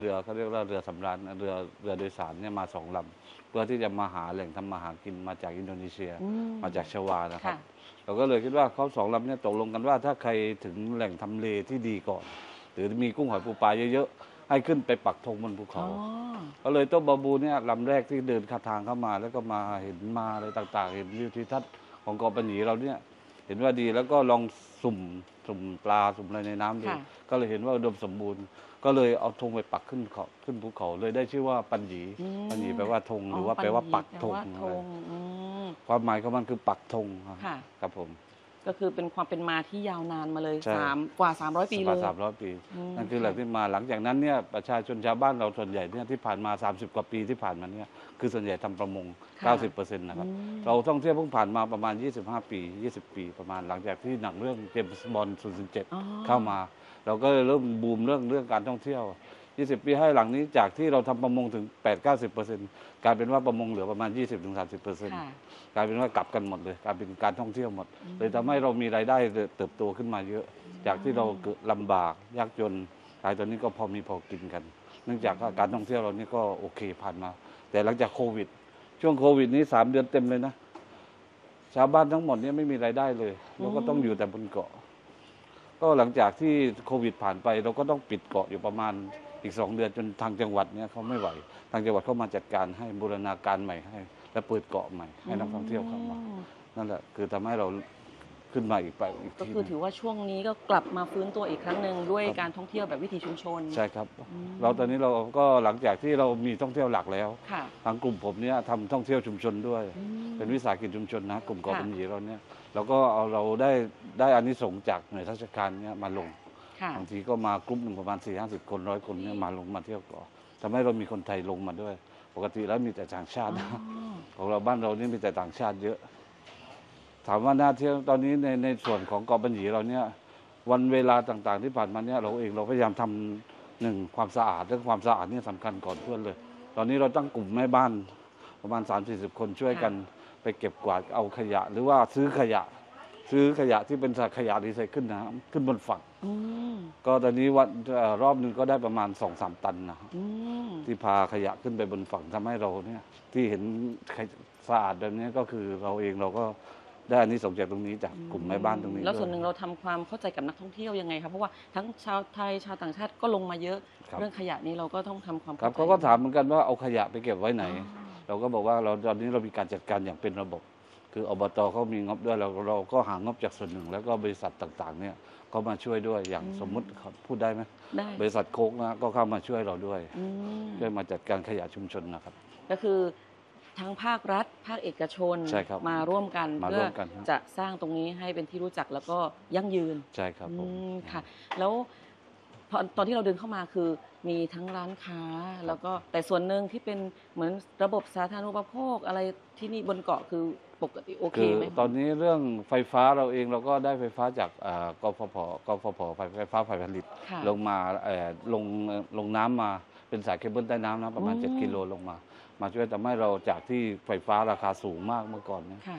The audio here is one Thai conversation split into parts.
เรือเขาเรียกว่าเรือสำราญเรือโดยสารเนี่ยมา2 ลำเพื่อที่จะมาหาแหล่งทำมาหากินมาจากอินโดนีเซียมาจากชวานะครับเราก็เลยคิดว่าเขา2 ลำเนี่ยตกลงกันว่าถ้าใครถึงแหล่งทำเลที่ดีก่อนหรือมีกุ้งหอยปูปลาเยอะๆให้ขึ้นไปปักธงบนภูเขาก็เลยโต๊ะบาบูเนี่ยลำแรกที่เดินข้าทางเข้ามาแล้วก็มาเห็นมาอะไรต่างๆเห็นวิวทิวทัศน์ของเกาะปัญญีเราเนี่ยเห็นว่าดีแล้วก็ลองสุ่มปลาสุ่มอะไรในน้ำดูก็เลยเห็นว่าอุดมสมบูรณ์ก็เลยเอาธงไปปักขึ้นภูเขาเลยได้ชื่อว่าปัญญีปัญญีแปลว่าธงหรือว่าแปลว่าปักธงความหมายของมันคือปักธงครับผมก็คือเป็นความเป็นมาที่ยาวนานมาเลยกว่า300 ปีเลย 300 ปีนั่นคือแหล่งที่มาหลังจากนั้นเนี่ยประชาชนชาวบ้านเราส่วนใหญ่เนี่ยที่ผ่านมา30 กว่าปีที่ผ่านมาเนี่ยคือส่วนใหญ่ทำประมง 90% นะครับเราท่องเที่ยวเพิ่งผ่านมาประมาณ25 ปี20 ปีประมาณหลังจากที่หนังเรื่องเจมส์บอนด์007เข้ามาเราก็เริ่มบูมเรื่องการท่องเที่ยว20 ปีให้หลังนี้จากที่เราทำประมงถึง 80-90%กลายเป็นว่าประมงเหลือประมาณ 20-30%กลายเป็นว่ากลับกันหมดเลยกลายเป็นการท่องเที่ยวหมดเลยทำให้เรามีรายได้เติบโตขึ้นมาเยอะจากที่เราลำบากยากจนรายตอนนี้ก็พอมีพอกินกันเนื่องจากการท่องเที่ยวเรานี่ก็โอเคผ่านมาแต่หลังจากโควิดช่วงโควิดนี้3 เดือนเต็มเลยนะชาวบ้านทั้งหมดเนี่ยไม่มีรายได้เลยแล้วก็ต้องอยู่แต่บนเกาะก็หลังจากที่โควิดผ่านไปเราก็ต้องปิดเกาะอยู่ประมาณอีก2 เดือนจนทางจังหวัดเนี่ยเขาไม่ไหวทางจังหวัดเขามาจัดการให้บูรณาการใหม่ให้และเปิดเกาะใหม่ให้นักท่องเที่ยวเข้ามานั่นแหละคือทำให้เราขึ้นมาอีกก็คือถือว่าช่วงนี้ก็กลับมาฟื้นตัวอีกครั้งหนึ่งด้วยการท่องเที่ยวแบบวิถีชุมชนใช่ครับเราตอนนี้เราก็หลังจากที่เรามีท่องเที่ยวหลักแล้วทางกลุ่มผมเนี่ยทำท่องเที่ยวชุมชนด้วยเป็นวิสาหกิจชุมชนนะกลุ่มเกาะปัญญีเราเนี่ยเราก็เราได้อานิสงส์จากหน่วยราชการเนี่ยมาลงบางทีก็มากลุ่มหนึ่งประมาณ40-50 คน100 คนเนี่ยมาเที่ยวเกาะทำให้เรามีคนไทยลงมาด้วยปกติแล้วมีแต่ต่างชาติของเราบ้านเรานี่มีแต่ต่างชาติเยอะถามว่าน่าเที่ยวตอนนี้ในส่วนของเกาะปัญญีเราเนี่ยวันเวลาต่างๆที่ผ่านมาเนี่ยเราพยายามทำความสะอาดเรื่องความสะอาดนี่สำคัญก่อนเพื่อนเลยตอนนี้เราตั้งกลุ่มแม่บ้านประมาณ30-40 คนช่วยกันไปเก็บกวาดเอาขยะหรือว่าซื้อขยะที่เป็นขยะรีไซเคิลนะขึ้นบนฝั่งก็ตอนนี้รอบนึงก็ได้ประมาณ 2-3 ตันนะที่พาขยะขึ้นไปบนฝั่งทำให้เราเนี่ยที่เห็นสะอาดแบบนี้ก็คือเราก็ได้อานิสงส์จากตรงนี้จากกลุ่มแม่บ้านตรงนี้แล้วส่วนหนึ่งเราทำความเข้าใจกับนักท่องเที่ยวยังไงครับเพราะว่าทั้งชาวไทยชาวต่างชาติก็ลงมาเยอะเรื่องขยะนี้เราก็ต้องทำความเข้าใจเขาก็ถามเหมือนกันว่าเอาขยะไปเก็บไว้ไหนเราก็บอกว่าตอนนี้เรามีการจัดการอย่างเป็นระบบคืออบตเขามีงบด้วยเราก็หางบจากส่วนหนึ่งแล้วก็บริษัทต่างๆเนี่ยก็มาช่วยด้วยอย่างสมมุติพูดได้ไหมได้บริษัทโค้กนะก็เข้ามาช่วยเราด้วยช่วยมาจัดการขยะชุมชนนะครับก็คือทั้งภาครัฐภาคเอกชนมาร่วมกันเพื่อจะสร้างตรงนี้ให้เป็นที่รู้จักแล้วก็ยั่งยืนใช่ครับค่ะแล้วตอนที่เราเดินเข้ามาคือมีทั้งร้านค้าแล้วก็แต่ส่วนหนึ่งที่เป็นเหมือนระบบสาธารณูปโภคอะไรที่นี่บนเกาะคือปกติโอเคไหมตอนนี้เรื่องไฟฟ้าเราเองเราก็ได้ไฟฟ้าจากกฟผไฟฟ้าฝ่ายผลิตลงมาลงน้ำมาเป็นสายเคเบิลใต้น้ำนะประมาณ7 กิโลลงมาช่วยทำให้เราจากที่ไฟฟ้าราคาสูงมากเมื่อก่อนเนี่ย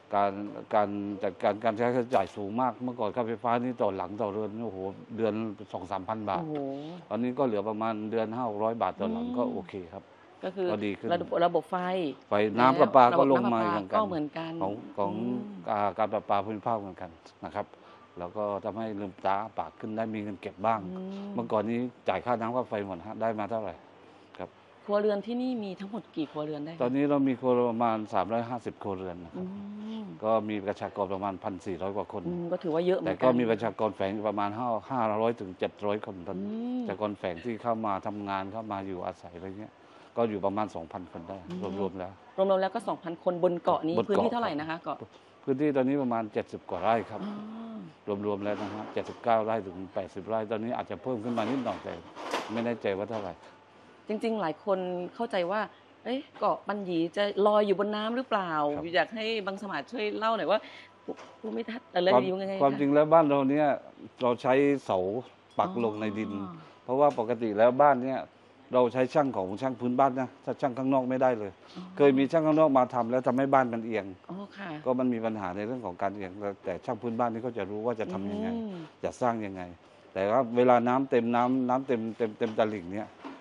การใช้ค่าใช้จ่ายสูงมากเมื่อก่อนค่าไฟฟ้านี่ต่อเรือนโอ้โหเดือน 2-3 พันบาทตอนนี้ก็เหลือประมาณเดือน500-600 บาทต่อหลังก็โอเคครับก็คือดีขึ้นระบบไฟน้ำประปาก็ลงมาเหมือนกันของการประปาพื้นภาคเหมือนกันนะครับแล้วก็ทำให้ลืมตาปากขึ้นได้มีเงินเก็บบ้างเมื่อก่อนนี้จ่ายค่าน้ำค่าไฟหมดได้มาเท่าไหร่ครับครัวเรือนที่นี่มีทั้งหมดกี่ครัวเรือนได้ตอนนี้เรามีครัวเรือนประมาณ350 ครัวเรือนนะครับก็มีประชากรประมาณ 1,400 กว่าคนก็ถือว่าเยอะแต่ก็มีประชากรแฝงประมาณ500-700 คนตอนประชากรแฝงที่เข้ามาทำงานเข้ามาอยู่อาศัยอะไรเงี้ยก็อยู่ประมาณ 2,000 คนได้รวมๆแล้วก็ 2,000 คนบนเกาะนี้พื้นที่เท่าไหร่นะคะเกาะพื้นที่ตอนนี้ประมาณ70 กว่าไร่ครับรวมๆแล้วนะครับ79 ไร่ถึง80 ไร่ตอนนี้อาจจะเพิ่มขึ้นมานิดหน่อยแต่ไม่แน่ใจว่าเท่าไหร่จริงๆหลายคนเข้าใจว่าเกาะปัญญีจะลอยอยู่บนน้ำหรือเปล่าอยากให้บางสมาชิกช่วยเล่าหน่อยว่าภูมิทัศน์อะไรอยู่ยังไงความจริงแล้วบ้านเราเนี่ยเราใช้เสาปักลงในดินเพราะว่าปกติแล้วบ้านเนี่ยเราใช้ช่างพื้นบ้านนะถ้าช่างข้างนอกไม่ได้เลยเคยมีช่างข้างนอกมาทำแล้วทำให้บ้านมันเอียงก็มันมีปัญหาในเรื่องของการเอียงแต่ช่างพื้นบ้านนี่เขาจะรู้ว่าจะทำยังไงจะสร้างยังไงแต่ว่าเวลาน้ำเต็มตลิ่งเนี่ย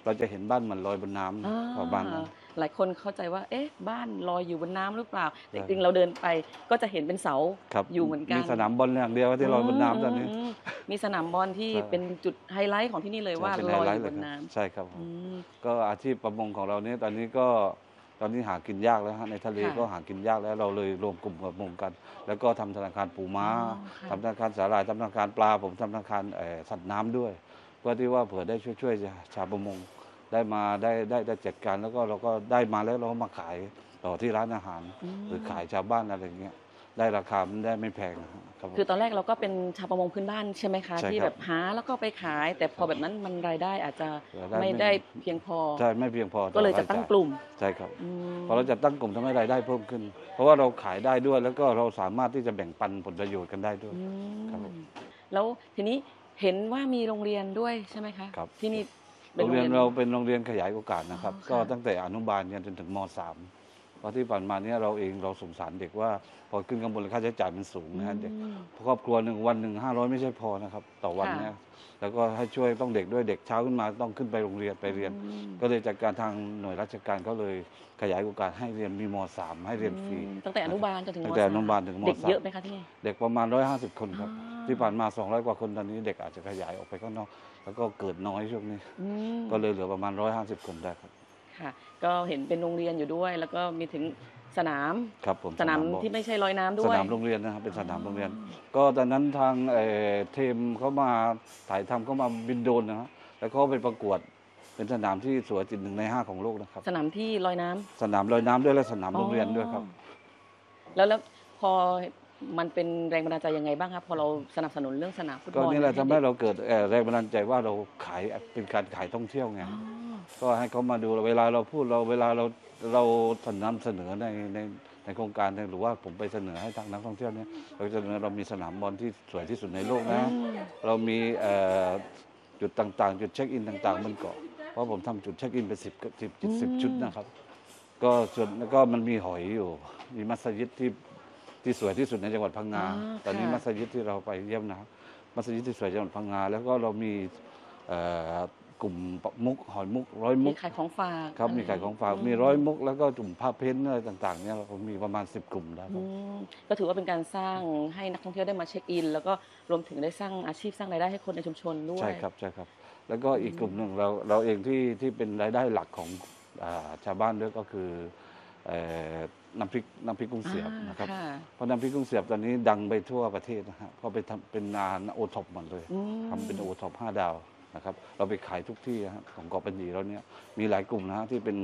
เราจะเห็นบ้านเหมือนลอยบนน้อ่าำประมาณนั้นหลายคนเข้าใจว่าเอ๊ะบ้านลอยอยู่บนน้ำหรือเปล่าแต่ใช่จริงๆเราเดินไปก็จะเห็นเป็นเสาครับอยู่เหมือนกันมีสนามบอลอย่างเดียวที่ลอยบนน้ำตอนนี้มมีสนามบอลที่ใช่เป็นจุดไฮไลท์ของที่นี่เลยว่าเป็นลไฮอยไลอท์ยู่เลบยนครับน้ำใช่ครับอืมก็อาชีพประมงของเราเนี่ยตอนนี้ก็ตอนนี้หากินยากแล้วฮะในทะเลค่ะก็หากินยากแล้วเราเลยรวมกลุ่มประมงกัน แล้วก็ทำธนาคารปูม้าอ๋อค่ะทำธนาคารสาหร่ายทำธนาคารปลาผมทำธนาคารสัตว์น้ำด้วย เพื่อที่ว่าเผื่อได้ช่วยชาวประมงได้มาได้จัดการแล้วก็เราก็ได้มาแล้วเราก็มาขายต่อที่ร้านอาหาร หรือขายชาวบ้านอะไรอย่างเงี้ยได้ราคามันได้ไม่แพงนะครับผมคือตอนแรกเราก็เป็นชาวประมงพื้นบ้านใช่ไหมคะใช่ที่ครับแบบหาแล้วก็ไปขาย แต่พอแบบนั้นมันรายได้อาจจะรายได้ไม่ไม่ได้เพียงพอใช่ไม่เพียงพอก็เลยอจะรายตั้งจ่ายกลุ่มใช่ครับอืมพอเราจะตั้งกลุ่มทำให้รายได้เพิ่มขึ้น เพราะว่าเราขายได้ด้วยแล้วก็เราสามารถที่จะแบ่งปันผลประโยชน์กันได้ด้วยอืมครับผมแล้วทีนี้เห็นว่ามีโรงเรียนด้วยใช่ไหมคะครับที่นี่โรงเรียนเราเป็นโรงเรียนขยายโอกาสนะครับอ๋อค่ะก็ตั้งแต่อนุบาลจนถึงม .3 เพราะที่ผ่านมาเนี่ยเราเองเราสงสารเด็กว่าพอขึ้นข้างบนค่าใช้จ่ายมันสูงนะฮะเด็กอืมครอบครัวหนึ่งวันหนึ่ง500ไม่ใช่พอนะครับต่อวันค่ะเนี่ยแล้วก็ให้ช่วยต้องเด็กด้วยเด็กเช้าขึ้นมาต้องขึ้นไปโรงเรียนไปเรียนอืมก็เลยจากการทางหน่วยราชการก็เลยขยายโอกาสให้เรียนมีม .3 ให้เรียนฟรีตั้งแต่อนุบาลจนถึงมตั้งแต่อนุบาลถึงมเด็ก .3 เยอะไหมคะที่นี่เด็กประมาณ150 คนครับอ่าที่ผ่านมา200 กว่าคนตอนนี้เด็กอาจจะขยายออกไปข้างนอก แล้วก็เกิดน้อยช่วงนี้อืมก็เลยเหลือประมาณ150 คนได้ครับค่ะ ก็เห็นเป็นโรงเรียนอยู่ด้วย แล้วก็มีถึงสนามครับผมสนามบอลที่ไม่ใช่ลอยน้ำสด้วยนามโรงเรียนนะครับเป็นสนามอ๋อโรงเรียน ก็ตอนนั้นทางทีมเขามาถ่ายทำเขามาบินโดรนนะฮะแล้วเขาไปประกวดเป็นสนามที่สวยติด1 ใน 5ของโลกนะครับสนามที่ลอยน้ำสนามลอยน้ำด้วยและสนามโรงเรียนด้วยครับแล้วพอมันเป็นแรงบันดาลใจยังไงบ้างครับพอเราสนับสนุนเรื่องสนามฟุตบก็อลนี่แหละให้ทำให้เด็กเราเกิดแรงบันดาลใจว่าเราขายเป็นการขายท่องเที่ยวไงอ๋อก็ให้เขามาดูเวลาเราพูดเวลาเรานำเสนอในโครงการเนี่ยหรือว่าผมไปเสนอให้ทางนักท่องเที่ยวเนี่ยเราจะเสนอเรามีสนามบอลที่สวยที่สุดในโลกนะ เรามีจุดต่างๆ จุดเช็คอินต่างๆบนเกาะเพราะผมทำจุดเช็คอินไป10 ชุดนะครับ ก็ส่วนแล้วก็มันมีหอยอยู่ มีมัสยิดที่สวยที่สุดในจังหวัดพังงา ตอนนี้มัสยิดที่เราไปเยี่ยมนะครับมัสยิดที่สวยจังหวัดพังงา แล้วก็เรามีกลุ่มมุกหอยมุกร้อยมุมีกขายของฝากครับมีขายของฝากมีร้อยมุกแล้วก็กลุ่มผ้าเพ้นท์อะไรต่างๆเนี่ยเรามีประมาณ10 กลุ่มแล้วคอืรับมก็ถือว่าเป็นการสร้างให้นักท่องเที่ยวได้มาเช็คอิน แล้วก็รวมถึงได้สร้างอาชีพสร้างรายได้ให้คนในชุมชนด้วยใช่ครับใช่ครับ แล้วก็อีกกลุ่มหนึ่งเราเองที่เป็นรายได้หลักของชาวบ้านด้วยก็คือเอ่อน้ำพริกกุ้งเสียบนะครับค่ะเพราะน้ำพริกกุ้งเสียบตอนนี้ดังไปทั่วประเทศนะฮะก็ไปทำเป็นโอท็อปหมดเลยอืมทำเป็นโอท็อป5 ดาวนะครับเราไปขายทุกที่ฮะของเกาะปัญญีเราเนี่ยมีหลายกลุ่มนะฮะที่เป็น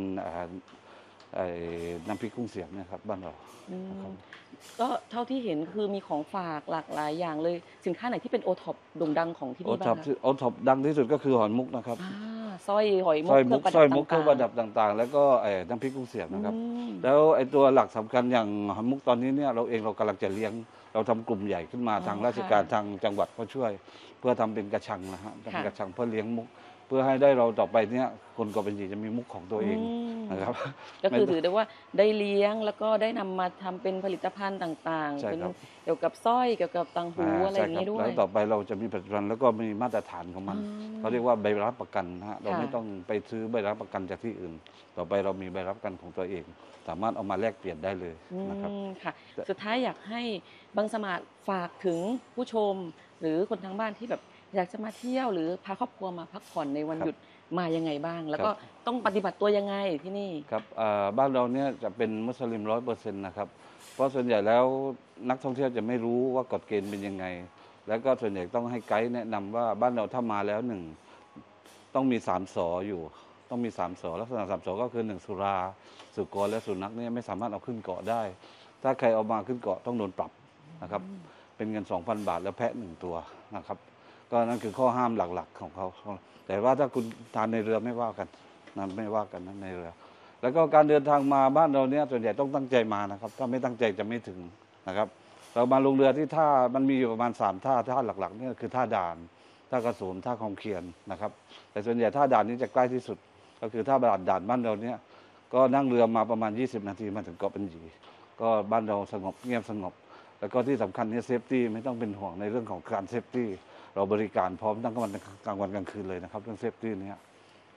น้ำพริกกุ้งเสียบเนี่ยครับบ้านเราอืมนะครับก็เท่าที่เห็นคือมีของฝากหลากหลายอย่างเลย สินค้าไหนที่เป็นโอท็อปโด่งดังของที่โอนี่บ้าท็อง ปคะโอท็อปดังที่สุดก็คือหอยมุกนะครับสร้อยหอยมุสกร้อยเคมุรื่อก งประสร้ดัอบ ยมุกเครื่องประดัต่างบต่างๆ แล้วก็น้ำพริกกุ้งเสียบๆนะครับอืมแล้วไอ้ตัวหลักสำคัญอย่างหอยมุกตอนนี้เนี่ยเราเองเรากำลังจะเลี้ยงเราทำกลุ่มใหญ่ขึ้นมาอ๋อทางราชการค่ะทางจังหวัดก็ช่วย เพื่อทำเป็นกระชังนะฮะค่ะทำกระชังเพื่อเลี้ยงมุก เพื่อให้ได้เราต่อไปเนี่ยคนเกาะปัญญีจะมีมุกของตัวเองมนะครับก็คือถือได้ว่าได้เลี้ยงแล้วก็ได้นำมาทำเป็นผลิตภัณฑ์ต่างๆใช่เป็นครับเกี่ยวกับสร้อยเกี่ยวกับต่างหูอะไรอย่างนี้นี้ด้วยแล้วต่อไปเราจะมีผลิตภัณฑ์แล้วก็มีมาตรฐานของมัน เขาเรียกว่าใบรับประกันนะฮะเราไม่ต้องไปซื้อใบรับประกันจากที่อื่น ต่อไปเรามีใบรับประกันของตัวเอง สามารถเอามาแลกเปลี่ยนได้เลยนะครับค่ะ สุดท้ายอยากให้บางสมาร์ทฝากถึงผู้ชม หรือคนทางบ้านที่แบบอยากจะมาเที่ยวหรือพาครอบครัวมาพักผ่อนในวันครับหยุดมายังไงบ้าง แล้วก็ครับต้องปฏิบัติตัวยังไงที่นี่ครับบ้านเราเนี่ยจะเป็นมุสลิม100%นะครับ เพราะส่วนใหญ่แล้วนักท่องเที่ยวจะไม่รู้ว่ากฎเกณฑ์เป็นยังไง แล้วก็ส่วนใหญ่ต้องให้ไกด์แนะนำว่าบ้านเราถ้ามาแล้วต้องมี3 สออยู่ ต้องมี3 สอลักษณะ3 สอก็คือ1สุราสุกรและสุนัขเนี่ยไม่สามารถเอาขึ้นเกาะได้ ถ้าใครเอามาขึ้นเกาะต้องโดนปรับนะครับ เป็นเงิน 2,000 บาทแล้วแพะ1 ตัวนะครับ ก็นั่นคือข้อห้ามหลักๆของเขา แต่ว่าถ้าคุณทานในเรือไม่ว่ากันนะไม่ว่ากันนะในเรือ แล้วก็การเดินทางมาบ้านเราเนี่ยส่วนใหญ่ต้องตั้งใจมานะครับ ถ้าไม่ตั้งใจจะไม่ถึงนะครับ เรามาลงเรือที่ท่ามันมีอยู่ประมาณ3 ท่าหลักๆเนี่ยคือท่าด่านท่ากระโสมท่าคลองเคียนนะครับ แต่ส่วนใหญ่ท่าด่านนี้จะใกล้ที่สุด ก็คือท่าด่านบ้านเราเนี่ยก็นั่งเรือมาประมาณ20 นาทีมาถึงเกาะปัญญีก็บ้านเราสงบเงียบสงบ แล้วก็ที่สำคัญเนี่ยเซฟตี้ไม่ต้องเป็นห่วงในเรื่องของการเซฟตี้เราบริการพร้อมทั้งกลางวันกลางคืนเลยนะครับเรื่องเซฟตี้เนี่ย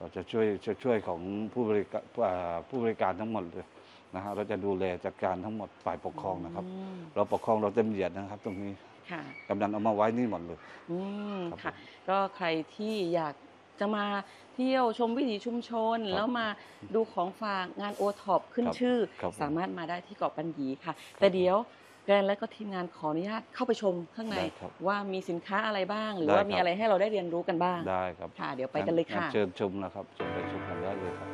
เราจะช่วยของผู้บริการทั้งหมดเลยนะฮะเราจะดูแลจัดการทั้งหมดฝ่ายปกครองนะครับ เราปกครองเราเต็มเหยียดนะครับ ตรงนี้ค่ะกำนันเอามาไว้นี่หมดเลย ครับค่ะ ก็ใครที่อยากจะมาเที่ยวชมวิถีชุมชนครับแล้วมาดูของฝากงานโอท็อปขึ้นครับชื่อครับผมสามารถมาได้ที่เกาะปัญญีค่ะ แต่เดี๋ยวแกรนและก็ทีมงานขออนุญาตเข้าไปชมข้างในได้ครับว่ามีสินค้าอะไรบ้าง หรือได้ว่ามีครับอะไรให้เราได้เรียนรู้กันบ้างได้ครับค่ะ เดี๋ยวไปกันเลยค่ะเชิญชมนะครับเชิญไปชมกันได้เลยครับ